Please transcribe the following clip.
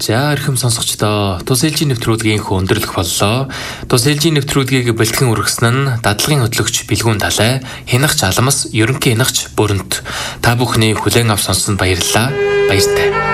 За эрхэм сонсогчдоо Тус ээлжийн нэвтрүүлгийн өндөрлөх боллоо. Тус ээлжийн нэвтрүүлгийг бэлтгэн үргэсэн нь дадлагын хөтлөгч Билгүүн Талай, Хянагч Аламс, ерөнхий хянагч Бүрэнт. Та бүхний хүлээн авч сонссонд баярлалаа. Баяртай.